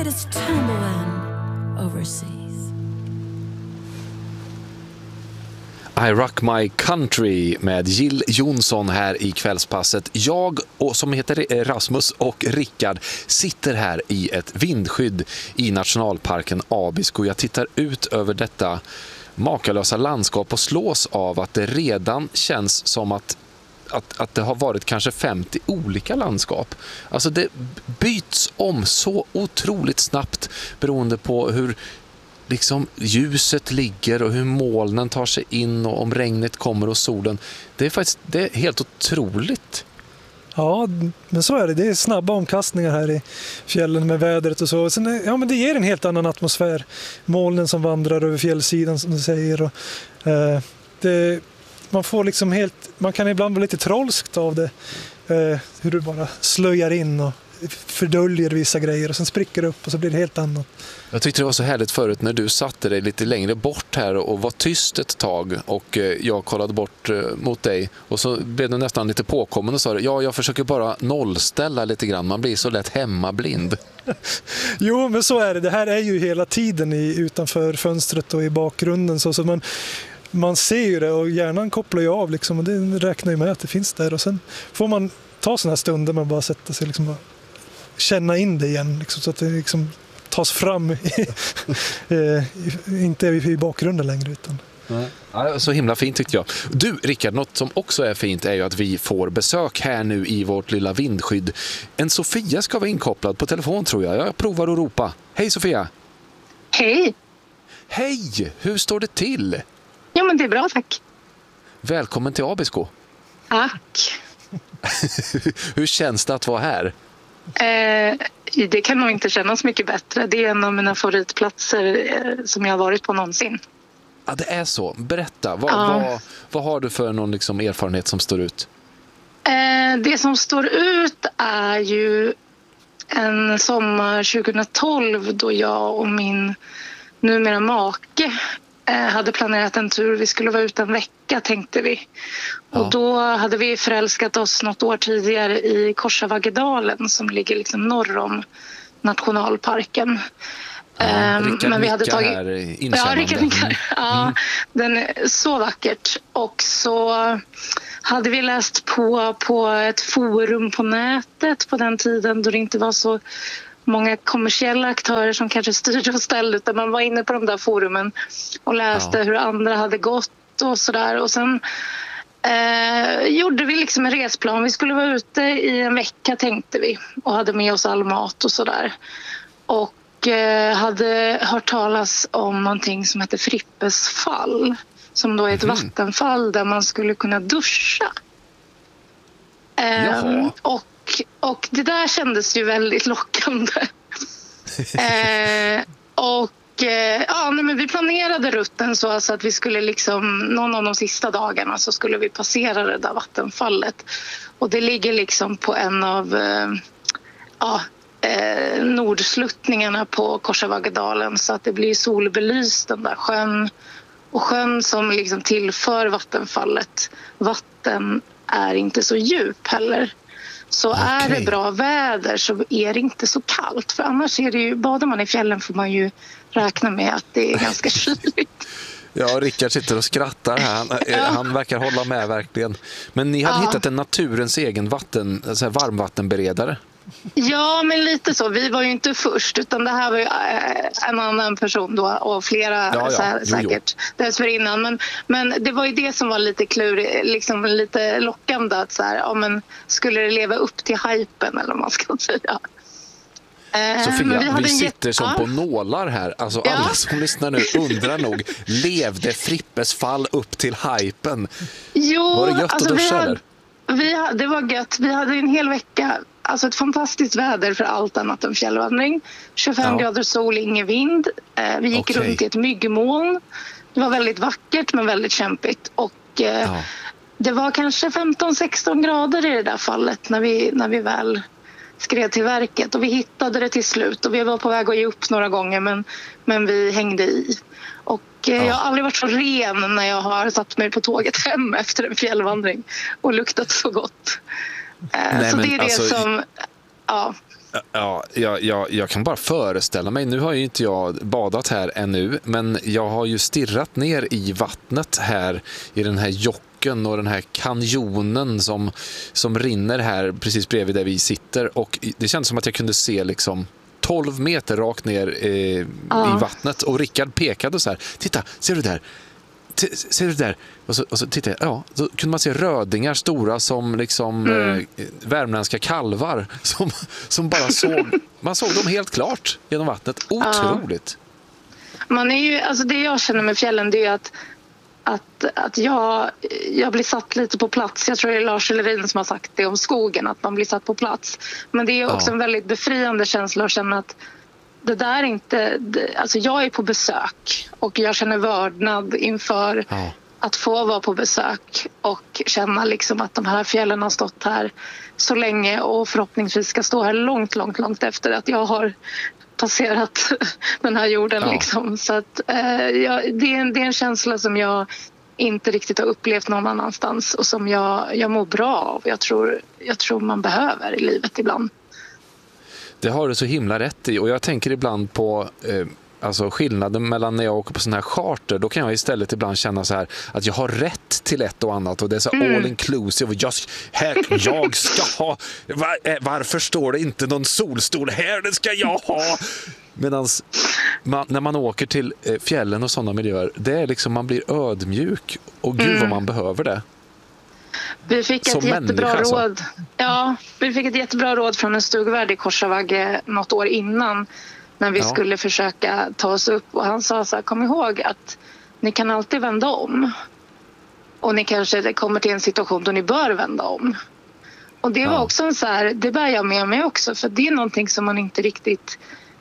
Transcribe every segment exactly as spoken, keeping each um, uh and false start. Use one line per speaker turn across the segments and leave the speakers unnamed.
latest tumbling overseas.
I Rock My Country med Jill Johnson här i kvällspasset. Jag, och som heter Rasmus och Rickard, sitter här i ett vindskydd i nationalparken Abisko. Jag tittar ut över detta makalösa landskap och slås av att det redan känns som att Att, att det har varit kanske femtio olika landskap. Alltså det byts om så otroligt snabbt beroende på hur liksom ljuset ligger och hur molnen tar sig in och om regnet kommer och solen. Det är faktiskt det är helt otroligt.
Ja, men så är det. Det är snabba omkastningar här i fjällen med vädret och så. Sen är, ja, men det ger en helt annan atmosfär. Molnen som vandrar över fjällsidan som du säger. Och, eh, det Man får liksom helt, man kan ibland vara lite trollskt av det. Eh, hur du bara slöjar in och fördöljer vissa grejer och sen spricker upp och så blir det helt annat.
Jag tyckte det var så härligt förut när du satte dig lite längre bort här och var tyst ett tag och jag kollade bort mot dig och så blev du nästan lite påkommen och sa ja, jag försöker bara nollställa lite grann, man blir så lätt hemmablind.
Jo, men så är det. Det här är ju hela tiden i, utanför fönstret och i bakgrunden så, så man Man ser ju det och hjärnan kopplar ju av liksom, och det räknar ju med att det finns där. Och sen får man ta sådana här stunder med att bara sätta sig liksom, och känna in det igen liksom, så att det liksom tas fram inte i bakgrunden längre. Utan.
Ja, så himla fint tyckte jag. Du, Rickard, något som också är fint är ju att vi får besök här nu i vårt lilla vindskydd. En Sofia ska vara inkopplad på telefon tror jag. Jag provar att ropa. Hej Sofia!
Hej!
Hej! Hur står det till?
Ja, men det är bra, tack.
Välkommen till Abisko.
Tack.
Hur känns det att vara här?
Eh, det kan nog inte kännas mycket bättre. Det är en av mina favoritplatser eh, som jag har varit på någonsin.
Ja, det är så. Berätta, vad,
ja.
vad, vad har du för någon liksom erfarenhet som står ut?
Eh, det som står ut är ju en sommar tjugohundratolv då jag och min numera make hade planerat en tur. Vi skulle vara ute en vecka, tänkte vi. Ja. Och då hade vi förälskat oss något år tidigare i Korsavagedalen som ligger liksom norr om nationalparken.
Ja,
um, men vi hade tagit
här
ja, Rickard nickar. Ja, mm. Den är så vackert. Och så hade vi läst på på ett forum på nätet på den tiden då det inte var så många kommersiella aktörer som kanske styrde och ställde, utan man var inne på de där forumen och läste ja. hur andra hade gått och sådär. Och sen eh, gjorde vi liksom en resplan. Vi skulle vara ute i en vecka, tänkte vi, och hade med oss all mat och sådär. Och eh, hade hört talas om någonting som heter Frippes fall, som då är ett mm. vattenfall där man skulle kunna duscha. Eh, och Och det där kändes ju väldigt lockande. eh, och eh, ja, nej, men vi planerade rutten så alltså att vi skulle liksom, någon av de sista dagarna så skulle vi passera det där vattenfallet. Och det ligger liksom på en av eh, ja, eh, nordsluttningarna på Korsavagedalen, så att det blir solbelyst den där sjön. Och sjön som liksom tillför vattenfallet vatten är inte så djup heller. Så okay. Är det bra väder så är det inte så kallt. För annars är det ju, badar man i fjällen får man ju räkna med att det är ganska kyligt.
Ja, Rickard sitter och skrattar här. Han, ja. han verkar hålla med verkligen. Men ni hade ja. hittat en naturens egen vatten, alltså varmvattenberedare.
Ja, men lite så. Vi var ju inte först, utan det här var ju en annan person då och flera ja, ja. Så här, säkert dessförinnan. Men, men det var ju det som var lite klurigt, liksom lite lockande att så här, ja, men skulle det leva upp till hypen eller vad man ska säga.
Sofia, vi, vi sitter jätt... som ja. på nålar här. Alltså ja. alla som lyssnar nu undrar nog, levde Frippes fall upp till hypen?
Jo,
var det gött
alltså
att duscha,
vi hade,
eller?
Vi hade, det var gött. Vi hade en hel vecka, alltså ett fantastiskt väder för allt annat än fjällvandring. tjugofem ja. grader sol, ingen vind. Vi gick okay. runt i ett myggmoln. Det var väldigt vackert men väldigt kämpigt. Och ja. det var kanske femton sexton grader i det där fallet när vi, när vi väl skred till verket. Och vi hittade det till slut. Och vi var på väg att ge upp några gånger, men, men vi hängde i. Och ja. jag har aldrig varit så ren när jag har satt mig på tåget hem efter en fjällvandring och luktat så gott. Nej, så det är det alltså, som... Ja.
Ja, jag, jag, jag kan bara föreställa mig. Nu har ju inte jag badat här ännu, men jag har ju stirrat ner i vattnet här i den här jocken och den här kanjonen som, som rinner här precis bredvid där vi sitter. Och det känns som att jag kunde se liksom tolv meter rakt ner eh,
ja.
i vattnet. Och Rickard pekade så här, titta, ser du där? Ser du där? Och så, och så tittade jag, ja, då kunde man se rödingar stora som liksom mm. eh, värmländska kalvar som, som bara såg, man såg dem helt klart genom vattnet. Otroligt.
Ja. Man är ju, alltså det jag känner med fjällen, det är att, att, att jag, jag blir satt lite på plats. Jag tror det är Lars Ellerin som har sagt det om skogen, att man blir satt på plats. Men det är också ja. en väldigt befriande känsla att känna att det där är inte, alltså jag är på besök och jag känner vördnad inför ja. att få vara på besök och känna liksom att de här fjällen har stått här så länge och förhoppningsvis ska stå här långt, långt, långt efter att jag har passerat den här jorden. Ja. Liksom. Så att, eh, jag, det, är en, det är en känsla som jag inte riktigt har upplevt någon annanstans och som jag, jag mår bra av. Jag tror, jag tror man behöver i livet ibland.
Det har du så himla rätt i, och jag tänker ibland på eh, alltså skillnaden mellan när jag åker på sån här charter. Då kan jag istället ibland känna så här att jag har rätt till ett och annat och det är så mm. all inclusive och just, här, jag ska ha var, varför står det inte någon solstol här, det ska jag ha. Medan man, när man åker till eh, fjällen och sådana miljöer, det är liksom man blir ödmjuk och gud mm. vad man behöver det.
Vi fick ett
Som
jättebra
människa,
råd. Ja, vi fick ett jättebra råd från en stugvärd i Korsavagge något år innan när vi ja. skulle försöka ta oss upp. Och han sa så här, kom ihåg att ni kan alltid vända om. Och ni kanske kommer till en situation då ni bör vända om. Och det var ja. också en så här, det bär jag med mig också. För det är någonting som man inte riktigt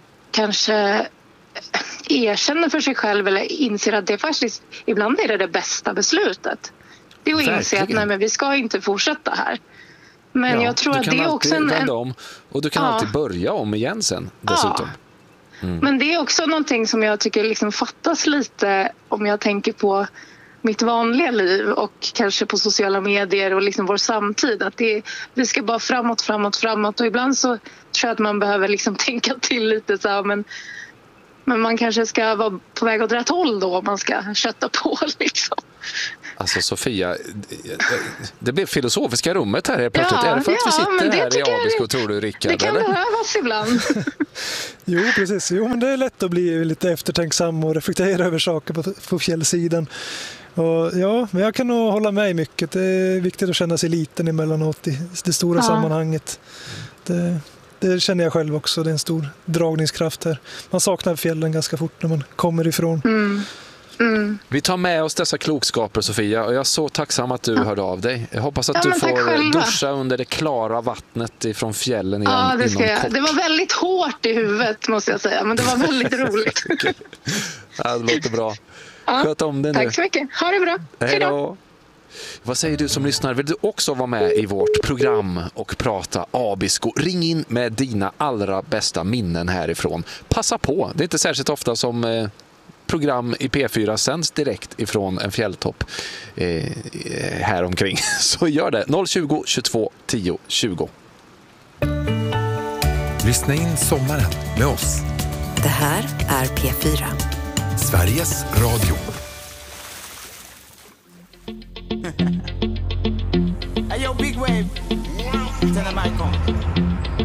kanske erkänner för sig själv eller inser att det faktiskt, ibland är det det bästa beslutet. Det är att inse att nej, men vi ska inte fortsätta här. Men ja, jag tror att det är också en...
vända om, och du kan ja. alltid börja om igen sen dessutom.
Ja. Mm. Men det är också någonting som jag tycker liksom fattas lite om jag tänker på mitt vanliga liv och kanske på sociala medier och liksom vår samtid. Att det är, vi ska bara framåt, framåt, framåt. Och ibland så tror jag att man behöver liksom tänka till lite så här, men, men man kanske ska vara på väg åt rätt håll då om man ska kötta på liksom.
Alltså Sofia, det blev filosofiska rummet här helt plötsligt.
Ja,
är det för att
ja,
vi sitter här i Abisko,
det,
tror du, Rickard?
Det kan
eller?
behövas ibland.
Jo, precis. Jo, men det är lätt att bli lite eftertänksam och reflektera över saker på, på fjällsidan. Och ja, men jag kan nog hålla med mycket. Det är viktigt att känna sig liten emellanåt i det stora ja. sammanhanget. Det, det känner jag själv också. Det är en stor dragningskraft här. Man saknar fjällen ganska fort när man kommer ifrån.
Mm. Mm.
Vi tar med oss dessa klokskaper, Sofia, och jag är så tacksam att du ja. hörde av dig. Jag hoppas att ja, du får duscha under det klara vattnet ifrån fjällen igen.
Ja, det ska
inom
jag.
kort.
Det var väldigt hårt i huvudet måste jag säga, men det var väldigt roligt.
Ja, det låter bra.
Ja.
Sköt om det nu.
Tack så mycket. Ha det bra.
Hej då. Vad säger du som lyssnar? Vill du också vara med i vårt program och prata Abisko? Ring in med dina allra bästa minnen härifrån. Passa på. Det är inte särskilt ofta som eh, program i P fyra sänds direkt ifrån en fjälltopp eh, här omkring. Så gör det. noll tjugo, tjugotvå, tio, tjugo.
Lyssna in sommaren med oss.
Det här är P fyra.
Sveriges Radio.